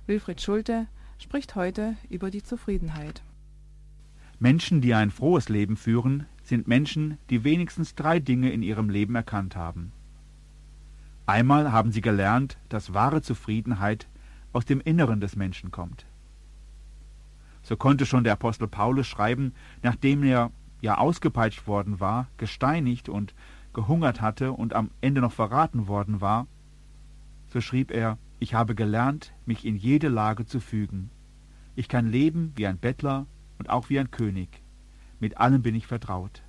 Wilfried Schulte spricht heute über die Zufriedenheit. Menschen, die ein frohes Leben führen, sind Menschen, die wenigstens 3 Dinge in ihrem Leben erkannt haben. Einmal haben sie gelernt, dass wahre Zufriedenheit aus dem Inneren des Menschen kommt. So konnte schon der Apostel Paulus schreiben, nachdem er ausgepeitscht worden war, gesteinigt und gehungert hatte und am Ende noch verraten worden war, so schrieb er: Ich habe gelernt, mich in jede Lage zu fügen. Ich kann leben wie ein Bettler und auch wie ein König. Mit allem bin ich vertraut.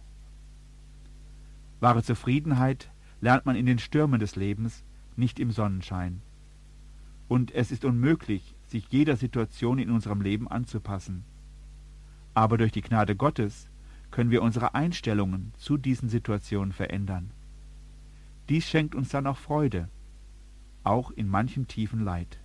Wahre Zufriedenheit lernt man in den Stürmen des Lebens, nicht im Sonnenschein. Und es ist unmöglich, sich jeder Situation in unserem Leben anzupassen. Aber durch die Gnade Gottes können wir unsere Einstellungen zu diesen Situationen verändern. Dies schenkt uns dann auch Freude, auch in manchem tiefen Leid.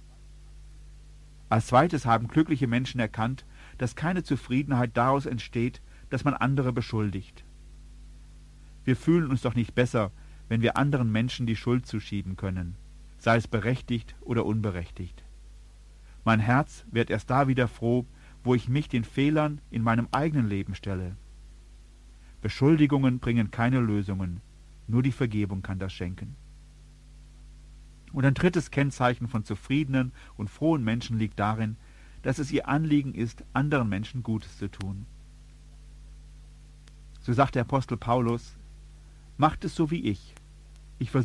Als zweites haben glückliche Menschen erkannt, dass keine Zufriedenheit daraus entsteht, dass man andere beschuldigt. Wir fühlen uns doch nicht besser, wenn wir anderen Menschen die Schuld zuschieben können, sei es berechtigt oder unberechtigt. Mein Herz wird erst da wieder froh, wo ich mich den Fehlern in meinem eigenen Leben stelle. Beschuldigungen bringen keine Lösungen, nur die Vergebung kann das schenken. Und ein drittes Kennzeichen von zufriedenen und frohen Menschen liegt darin, dass es ihr Anliegen ist, anderen Menschen Gutes zu tun. So sagt der Apostel Paulus: Macht es so wie ich. Ich